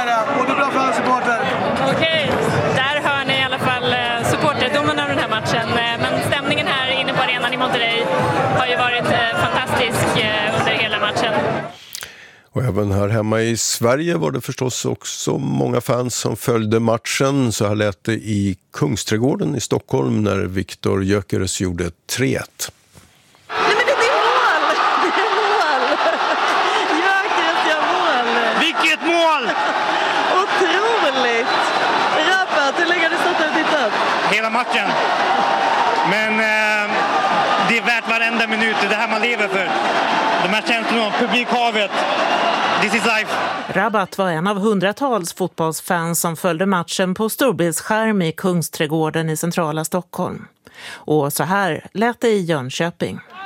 göra. Och det är bra för alla supporter. Okej, där hör ni i alla fall supporterdomen av den här matchen. Men stämningen här inne på arenan i Monterrey har ju varit fantastisk under hela matchen. Och även här hemma i Sverige var det förstås också många fans som följde matchen. Så här lät det i Kungsträdgården i Stockholm när Viktor Gyökeres gjorde 3-1. Nej, men det är mål! Det är mål! Gyökeres gör mål! Vilket mål! Otroligt! Rabat, hur länge har du stått och tittat? Hela matchen. Men det är värt varenda minut. Det är det här man lever för. De här känslorna, publikhavet. This is life. Rabat var en av hundratals fotbollsfans som följde matchen på storbildsskärm i Kungsträdgården i centrala Stockholm. Och så här lät det i Jönköping.